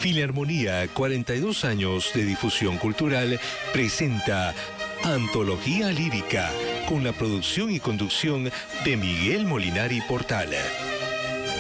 Filarmonía, 42 años de difusión cultural, presenta Antología Lírica, con la producción y conducción de Miguel Molinari Portal.